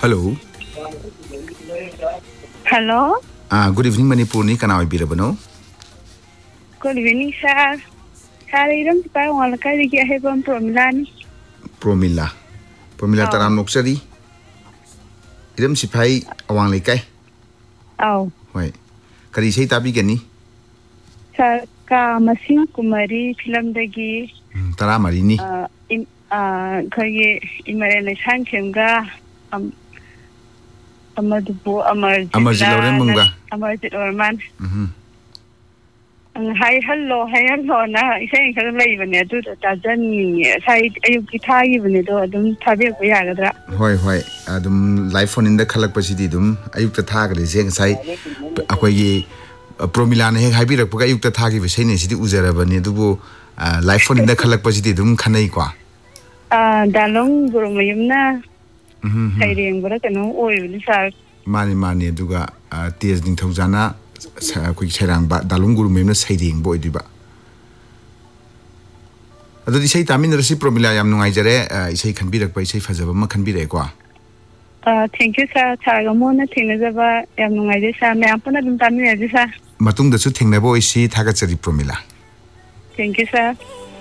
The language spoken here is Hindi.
hello hello good evening Manipur नि कना ओइबिरबनो good evening sir sir Iram सिपाई वाला का दिया है बम प्रोमिला तराम नोक्सरी इरम सिपाई अवांग लेकाई आओ होय करी सही ताबी गनी सर का मसिंग कुमारी फिल्म दगी तरा मरीनी खगे इमरे लेसान खेमगा अमरजीत लौरे मुंगा अमरजीत वर्मन हाय हेलो ना इसे खर लेबने दु ताजन साइ अयुकी थागिबने दो अदुम थाबेको यागद्रा होय होय अदुम लाइव फोन इन द खलक पसिदी दुम अयुक्ता थागरे जे साइ अखोगी प्रोमिला ने हाइबिरकपगा अयुक्ता थागी बसैने सिदी उजरबने दुबो लाइव फोन इन द खलक पसिदी दुम खनै क्वा दालोंग गुरुमयुमना साइरेंगरा कनो ओइबनि सार माने दुगा तेज निंथौजाना अखोगी सैरांबा दालोंग गुरुमयुमना साइरेंग बोइदिबा अदो इसै तामिनरसि प्रोमिला याम नुंगाइजरे इसै खनबिरकपा इसै फजबा म खनबिरे क्वा thank you sir थागमोना थेंगजबा yam नुंगाइजे sir मैं पुना दुम तामिनजे सर मतुंगदसु थेंगनबो इसी थागचरी प्रोमिला थैंक यू सर